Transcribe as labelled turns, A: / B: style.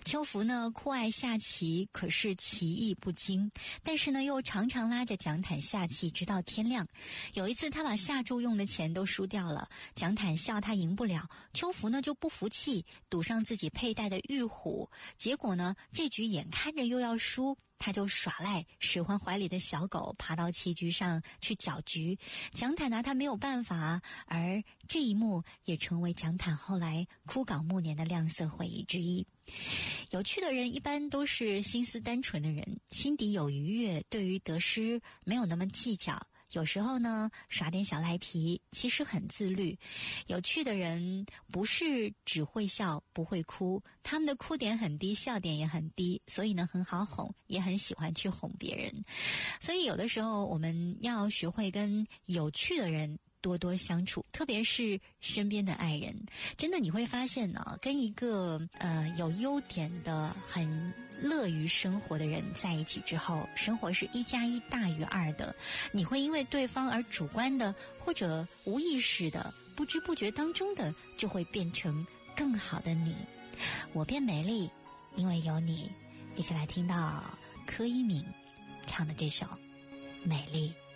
A: 秋福呢酷爱下棋，可是棋艺不精，但是呢又常常拉着蒋坦下棋直到天亮。有一次他把下注用的钱都输掉了，蒋坦笑他赢不了，秋福呢就不服气，赌上自己佩戴的玉虎，结果呢这局眼看着又要输，他就耍赖，使唤怀里的小狗爬到棋局上去搅局。蒋坦拿他没有办法，而这一幕也成为蒋坦后来枯槁暮年的亮色回忆之一。有趣的人一般都是心思单纯的人，心底有愉悦，对于得失没有那么计较，有时候呢耍点小赖皮，其实很自律。有趣的人不是只会笑不会哭，他们的哭点很低，笑点也很低，所以呢很好哄，也很喜欢去哄别人。所以有的时候我们要学会跟有趣的人多多相处，特别是身边的爱人。真的你会发现呢，跟一个有优点的很乐于生活的人在一起之后，生活是1+1大于2的。你会因为对方而主观的或者无意识的不知不觉当中的就会变成更好的你。我变美丽因为有你。一起来听到柯一敏唱的这首美丽。